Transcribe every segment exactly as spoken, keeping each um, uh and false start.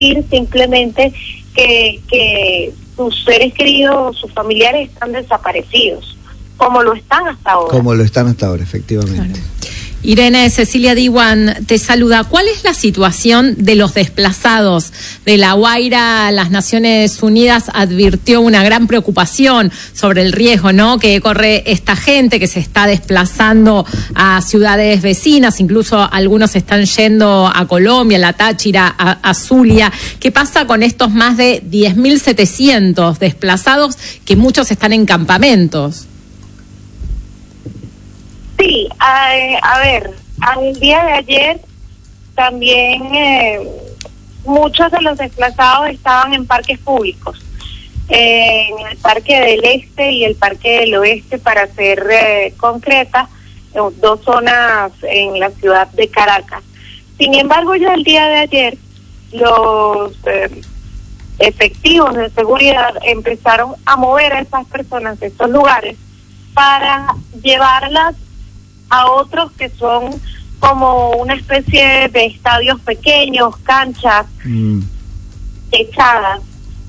simplemente que, que sus seres queridos, sus familiares están desaparecidos, como lo están hasta ahora. Como lo están hasta ahora, efectivamente. Claro. Irene, Cecilia Diwan te saluda. ¿Cuál es la situación de los desplazados de La Guaira? Las Naciones Unidas advirtió una gran preocupación sobre el riesgo, ¿no?, que corre esta gente que se está desplazando a ciudades vecinas, incluso algunos están yendo a Colombia, a La Táchira, a, a Zulia. ¿Qué pasa con estos más de diez mil setecientos desplazados, que muchos están en campamentos? Sí, a, a ver, al día de ayer también eh, muchos de los desplazados estaban en parques públicos, eh, en el Parque del Este y el Parque del Oeste, para ser eh, concreta, dos zonas en la ciudad de Caracas. Sin embargo, ya el día de ayer los eh, efectivos de seguridad empezaron a mover a esas personas de estos lugares para llevarlas a otros que son como una especie de estadios pequeños, canchas mm. echadas.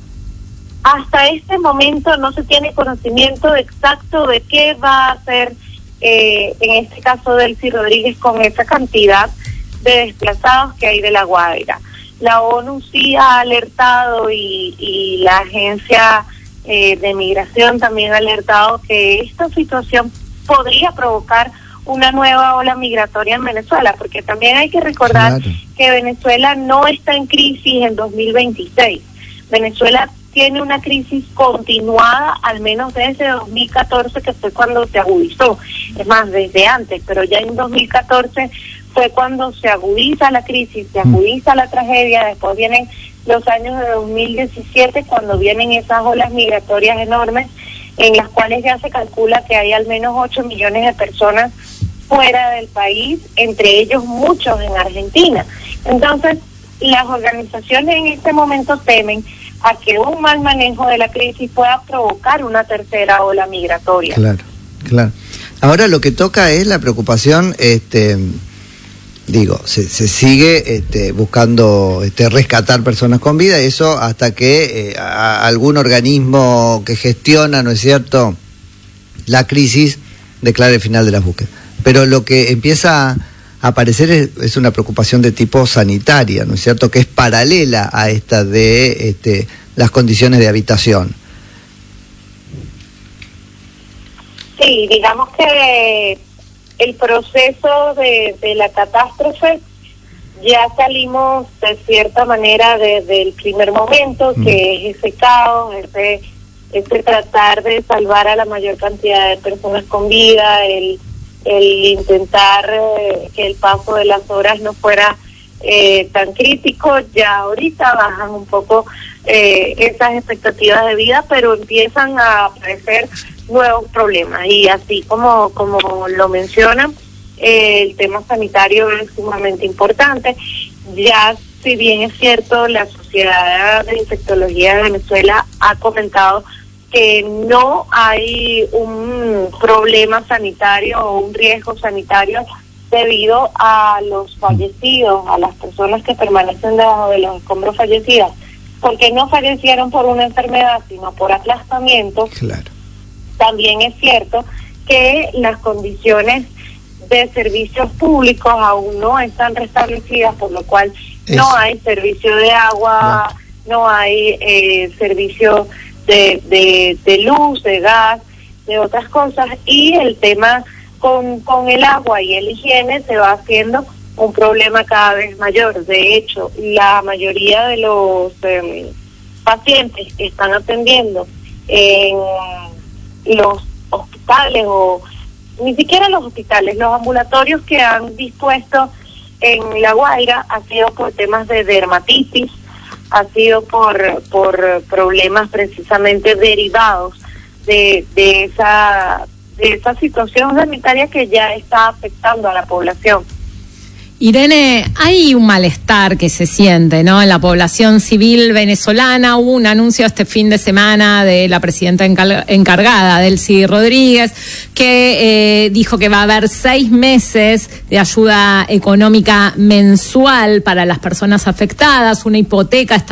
Hasta este momento no se tiene conocimiento exacto de qué va a hacer, eh, en este caso, Delcy Rodríguez, con esa cantidad de desplazados que hay de La Guaira. La ONU sí ha alertado y, y la agencia eh, de migración también ha alertado que esta situación podría provocar una nueva ola migratoria en Venezuela, porque también hay que recordar claro. que Venezuela no está en crisis en dos mil veintiséis. Venezuela tiene una crisis continuada, al menos desde dos mil catorce, que fue cuando se agudizó. Es más, desde antes, pero ya en dos mil catorce fue cuando se agudiza la crisis, se agudiza la tragedia. Después vienen los años de dos mil diecisiete, cuando vienen esas olas migratorias enormes, en las cuales ya se calcula que hay al menos ocho millones de personas fuera del país, entre ellos muchos en Argentina. Entonces, las organizaciones en este momento temen a que un mal manejo de la crisis pueda provocar una tercera ola migratoria. Claro, claro. Ahora lo que toca es la preocupación, este, digo, se, se sigue este, buscando este, rescatar personas con vida, eso hasta que eh, a, algún organismo que gestiona, ¿no es cierto?, la crisis declare el final de las búsquedas. Pero lo que empieza a aparecer es, es una preocupación de tipo sanitaria, ¿no es cierto?, que es paralela a esta de este, las condiciones de habitación. Sí, digamos que el proceso de, de la catástrofe, ya salimos de cierta manera desde el primer momento, mm. que es ese caos, ese, ese tratar de salvar a la mayor cantidad de personas con vida, el el intentar eh, que el paso de las horas no fuera eh, tan crítico. Ya ahorita bajan un poco eh, esas expectativas de vida, pero empiezan a aparecer nuevos problemas, y así como como lo mencionan, eh, el tema sanitario es sumamente importante. Ya, si bien es cierto, la Sociedad de Infectología de Venezuela ha comentado que no hay un problema sanitario o un riesgo sanitario debido a los fallecidos, a las personas que permanecen debajo de los escombros fallecidas, porque no fallecieron por una enfermedad, sino por aplastamiento. Claro. También es cierto que las condiciones de servicios públicos aún no están restablecidas, por lo cual es. no hay servicio de agua, no, no hay eh, servicio De, de, de luz, de gas, de otras cosas, y el tema con, con el agua y el higiene se va haciendo un problema cada vez mayor. De hecho, la mayoría de los eh, pacientes que están atendiendo en los hospitales, o ni siquiera los hospitales, los ambulatorios que han dispuesto en La Guaira, ha sido por temas de dermatitis, ha sido por por problemas precisamente derivados de de esa de esa situación sanitaria que ya está afectando a la población. Irene, hay un malestar que se siente, ¿no?, en la población civil venezolana. Hubo un anuncio este fin de semana de la presidenta encar- encargada, Delcy Rodríguez, que eh, dijo que va a haber seis meses de ayuda económica mensual para las personas afectadas, una hipoteca